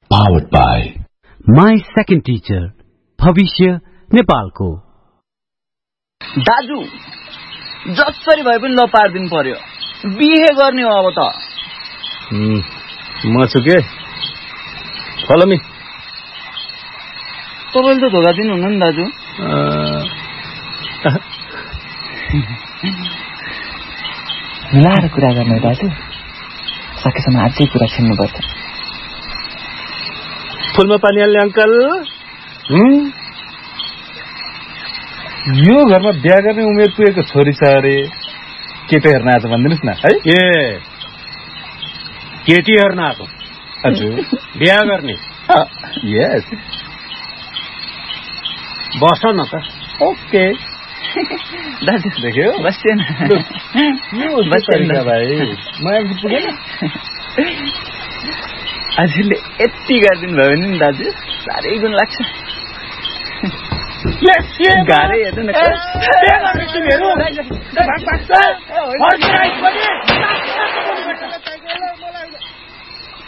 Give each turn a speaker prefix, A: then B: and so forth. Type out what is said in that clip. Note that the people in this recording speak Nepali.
A: Powered by
B: My Second Teacher, भविष्य नेपालको।
C: दाजु जसरी भए पनि ल पार्दिनु पर्यो, बिहे गर्ने हो अब त।
D: म छु के फलमी
C: तपाईले त धोका दिनुहुन्न नि दाजु।
E: मिलाएर कुरा गर्ने दाजु, सकेसम्म अझै कुरा छिन्नुपर्छ।
D: फुलमा पानी हाल्ने अङ्कल,
F: यो घरमा बिहा गर्ने उमेर पुगेको छोरी छ अरे, केटी हेर्न आएको भनिदिनुहोस् न है।
D: ए केटी हेर्न आएको?
F: हजुर।
D: बिहा गर्ने?
F: यस।
D: बस न त।
F: ओके
C: दाजु
F: देख्यो
C: बस्दैन
F: भाइ, माया पुगेन।
C: हजुरले यति गरिदिनु भयो भने नि दाजु साह्रै गुण लाग्छ। गाह्रै हेर्नु न।